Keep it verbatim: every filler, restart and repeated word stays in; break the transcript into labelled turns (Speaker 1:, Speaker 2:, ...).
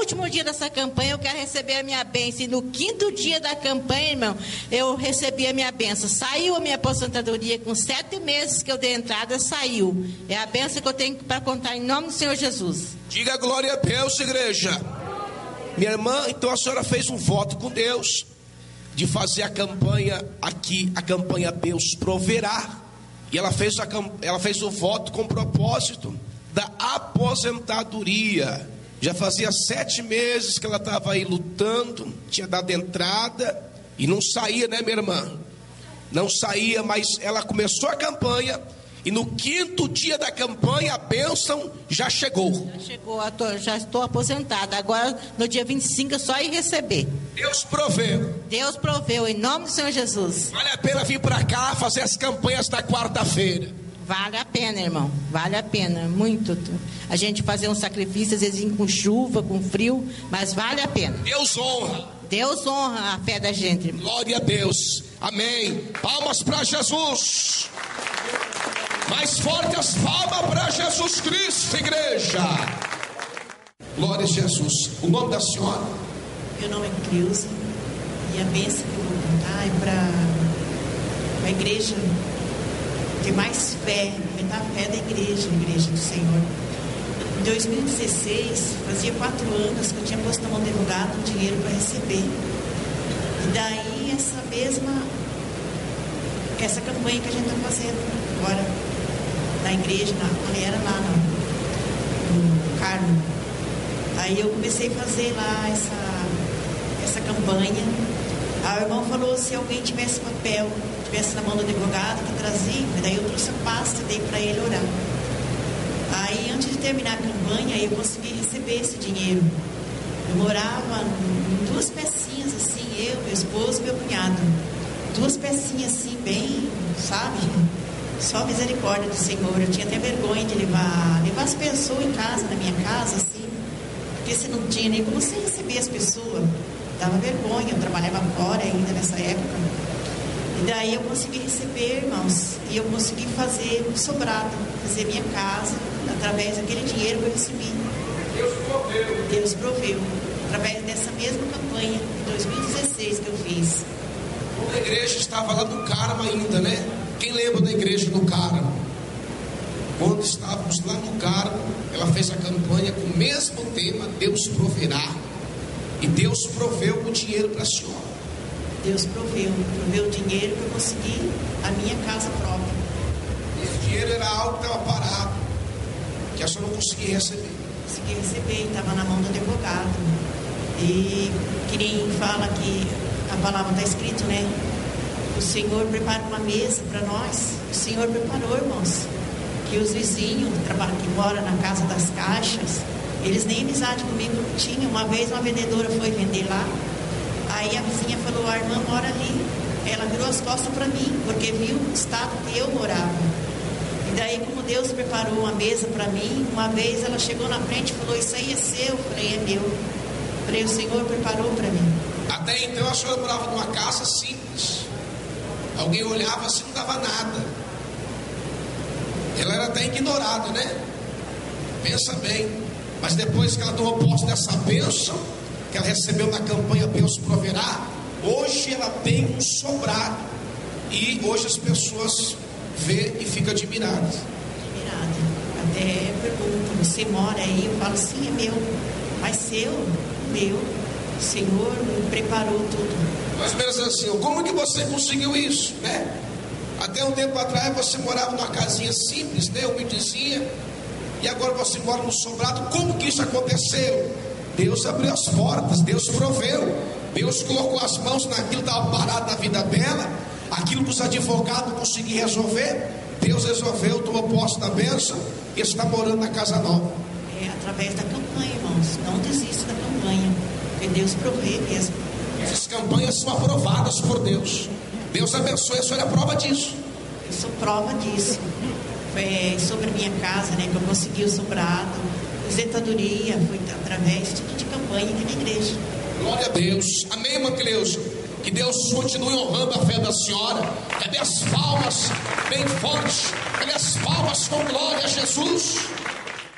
Speaker 1: último dia dessa campanha eu quero receber a minha bênção. E no quinto dia da campanha, irmão, eu recebi a minha bênção. Saiu a minha aposentadoria com sete meses que eu dei entrada, saiu. É a bênção que eu tenho para contar em nome do Senhor Jesus.
Speaker 2: Diga glória a Deus, igreja. Minha irmã, então a senhora fez um voto com Deus de fazer a campanha aqui, a campanha Deus Proverá. E ela fez, a, ela fez o voto com o propósito da aposentadoria. Já fazia sete meses que ela estava aí lutando, tinha dado entrada e não saía, né, minha irmã? Não saía, mas ela começou a campanha e no quinto dia da campanha a bênção já chegou.
Speaker 1: Já chegou, já estou aposentada. Agora no dia vinte e cinco é só ir receber.
Speaker 2: Deus proveu.
Speaker 1: Deus proveu, em nome do Senhor Jesus.
Speaker 2: Vale a pena vir para cá fazer as campanhas da quarta-feira.
Speaker 1: Vale a pena, irmão, vale a pena, muito. A gente fazer um sacrifício, às vezes com chuva, com frio, mas vale a pena.
Speaker 2: Deus honra.
Speaker 1: Deus honra a fé da gente, irmão.
Speaker 2: Glória a Deus, amém. Palmas para Jesus. Mais forte as palmas para Jesus Cristo, igreja. Glória a Jesus. O nome da senhora?
Speaker 3: Meu nome é Cleusa. E a bênção que eu vou contar é para a igreja ter mais fé, aumentar a fé da igreja, a igreja do Senhor. Em dois mil e dezesseis, fazia quatro anos que eu tinha posto na mão do advogado um dinheiro para receber. E daí essa mesma, essa campanha que a gente está fazendo agora, na igreja, na, ali era lá no, no Carmo. Aí eu comecei a fazer lá essa, essa campanha. Aí o irmão falou, se alguém tivesse papel, tivesse na mão do advogado, que trazia, e daí eu trouxe a pasta e dei para ele orar. Aí antes de terminar a campanha, eu consegui receber esse dinheiro. Eu morava em duas pecinhas assim, eu, meu esposo e meu cunhado. Duas pecinhas assim, bem, sabe? Só misericórdia do Senhor. Eu tinha até vergonha de levar, levar as pessoas em casa, na minha casa, assim, porque se não tinha nem como você receber as pessoas, dava vergonha. Eu trabalhava fora ainda nessa época. E daí eu consegui receber, irmãos, e eu consegui fazer um sobrado, fazer minha casa, através daquele dinheiro que eu recebi.
Speaker 2: Deus proveu.
Speaker 3: Deus proveu, através dessa mesma campanha de dois mil e dezesseis que eu fiz.
Speaker 2: A igreja estava lá no Carmo ainda, né? Quem lembra da igreja do Carmo? Quando estávamos lá no Carmo, ela fez a campanha com o mesmo tema, Deus proverá. E Deus proveu o dinheiro para a senhora.
Speaker 3: Deus proveu, proveu o dinheiro para eu conseguir a minha casa própria.
Speaker 2: Esse dinheiro era algo que estava parado, que a senhora não conseguia receber.
Speaker 3: Consegui receber, estava na mão do advogado. E que nem fala que a palavra está escrito, né? O Senhor prepara uma mesa para nós. O Senhor preparou, irmãos. Que os vizinhos que moram na casa das caixas, eles nem amizade comigo tinham. Uma vez uma vendedora foi vender lá. Aí a vizinha falou, a irmã mora ali. Ela virou as costas para mim, porque viu o estado que eu morava. E daí, como Deus preparou uma mesa para mim, uma vez ela chegou na frente e falou, isso aí é seu. Eu falei, é meu. Eu falei, o Senhor preparou para mim.
Speaker 2: Até então a senhora morava numa casa simples. Alguém olhava assim, não dava nada. Ela era até ignorada, né? Pensa bem. Mas depois que ela tomou posse dessa bênção que ela recebeu na campanha Deus Proverá, hoje ela tem um sobrado. E hoje as pessoas vê e ficam admiradas.
Speaker 3: Admirada. Até perguntam, você mora aí? Eu falo, sim, é meu. Mas seu, meu, o Senhor me preparou tudo.
Speaker 2: Mais ou menos assim, como que você conseguiu isso, né? Até um tempo atrás você morava numa casinha simples, né? Humildezinha. E agora você mora no sobrado. Como que isso aconteceu? Deus abriu as portas, Deus proveu. Deus colocou as mãos naquilo que estava parado na vida dela. Aquilo que os advogados conseguiram resolver, Deus resolveu, tomou posse da bênção e está morando na casa nova.
Speaker 3: É através da campanha, irmãos. Não desista da campanha, porque Deus provê mesmo.
Speaker 2: Essas campanhas são aprovadas por Deus. Deus abençoe, a senhora é prova disso.
Speaker 3: Eu sou prova disso. Foi sobre a minha casa, né, que eu consegui o sobrado, aposentadoria, foi através de, de campanha aqui na igreja.
Speaker 2: Glória a Deus. Amém, irmã Cleusa? Que Deus continue honrando a fé da senhora. Cadê as palmas bem fortes? Cadê as palmas com glória a Jesus?